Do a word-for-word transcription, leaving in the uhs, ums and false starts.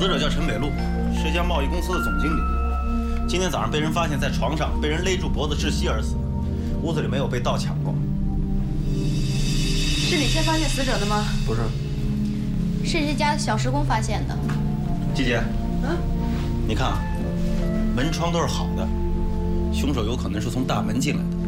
死者叫陈北路，是一家贸易公司的总经理。今天早上被人发现在床上被人勒住脖子窒息而死，屋子里没有被盗抢过。 是你先发现死者的吗？ 不是， 是这家小时工发现的。 季姐，嗯，你看啊，门窗都是好的，凶手有可能是从大门进来的。